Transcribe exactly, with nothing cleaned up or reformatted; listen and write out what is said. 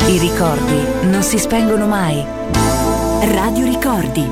I ricordi non si spengono mai. Radio Ricordi.